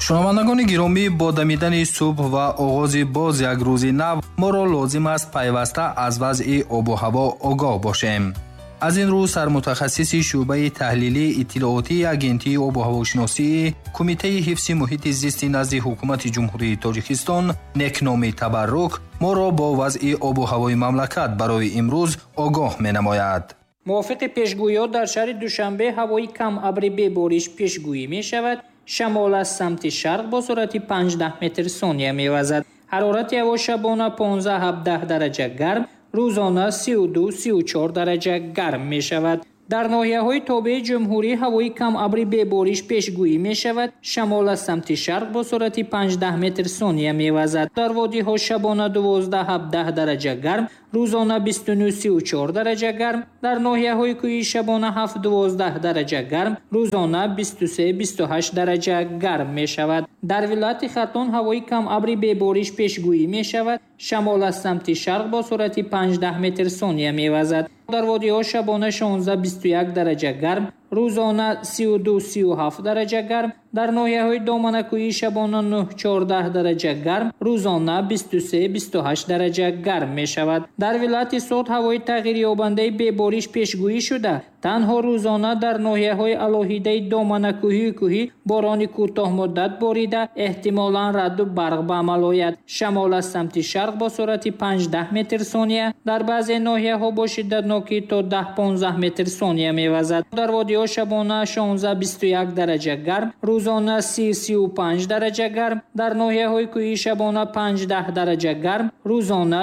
шунавандагони гиромӣ, бо дамидани субҳ ва оғози боз як рӯзи нав моро лозим аст пайваста аз вазъи обу ҳаво огоҳ бошем. аз ин рӯ сармутахассиси шуъбаи таҳлилии иттилоотии агентии обуҳавошиносии Кумитаи ҳифзи муҳити зисти назди ҳукумати ҷумҳурии Тоҷикистон некноми Табаррук моро бо вазъи обу ҳавои мамлакат барои имрӯз огоҳ менамояд. мувофиқи пешгӯиҳо дар шаҳри Душанбе ҳавои кам абри бебориш пешгӯӣ мешавад. Шамол аз самти шарқ бо суръати 15 метр сония мевазад. ҳарорати ҳаво шабона 15-17 дараҷа гарм, рӯзона 32-34 дараҷа гарм мешавад. дар ноҳияҳои тобеи ҷумҳурӣ ҳавои кам абри бебориш пешгӯӣ мешавад. шамол аз самти шарқ бо суръати 15 метр сония мевазад. дар водиҳо шабона 12-17 дараҷа гарм, рӯзона 29-34 дараҷа гарм. дар ноҳияҳои кӯҳӣ шабона 7-12 дараҷа гарм, рӯзона 23-28 дараҷа гарм мешавад. дар вилояти Хатон ҳавои кам абри бебориш пешгӯӣ мешавад. шамол аз самти шарқ бо суръати 15 метр сония мевазад. дар водиҳо шабона 16-21 дараҷа гарм, рӯзона 32-37 дараҷа гарм. дар ноҳияҳои доманакӯҳӣ шабона 9-14 дараҷа гарм, рӯзона 23-28 дараҷа гарм мешавад. дар вилояти Сод ҳавои тағйирёбандаи бебориш пешгӯӣ шуда, танҳо рӯзона дар ноҳияҳои алоҳидаи доманакӯҳию кӯҳӣ борони кӯтоҳмуддат борида эҳтимолан раъду барқ ба амал ояд. шамол аз самти шарқ бо суръати 15 метр сония, дар баъзе ноҳияҳо бо шиддатнокӣ то 10-15 метр сония мевазад. дар водиҳо шабона 16-21 дараҷа гарм, рӯзона 30-35 дараҷа гарм. дар ноҳияҳои кӯҳӣ шабона 5-10 дараҷа гарм, рӯзона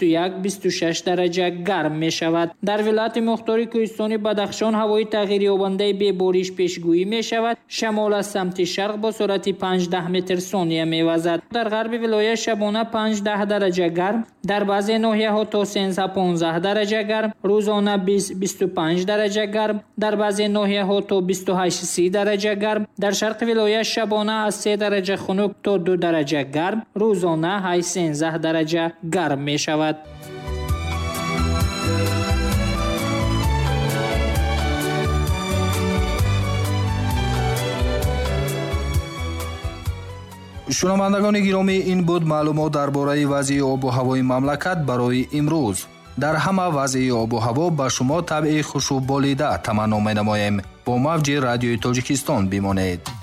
21-26 дараҷа гарм мешавад. дар вилояти Мухтори Кӯҳистони Бадахшон ҳавои тағйирёбандаи бебориш пешгӯӣ мешавад. шамол аз самти шарқ бо суръати 5-10 метр сония мевазад. дар ғарби вилоят шабона 5-10 дараҷа гарм, дар баъзе ноҳияҳо то 13-15 дараҷа гарм, рӯзона 20-25 дараҷа гарм. дар баъзе ноҳияҳо то 28-30 дараҷа гарм. дар шарқи вилоят шабона аз 3 дараҷа хунук то 2 дараҷа гарм, рӯзона 8-13 дараҷа гарм мешавад. шунавандагони гиромӣ, ин буд маълумот дар бораи вазъи обу ҳавои мамлакат барои имрӯз. дар ҳама вазъи обу ҳаво ба шумо табъи хушуболида таманно менамоем. бо мавҷи радиои Тоҷикистон бимонед.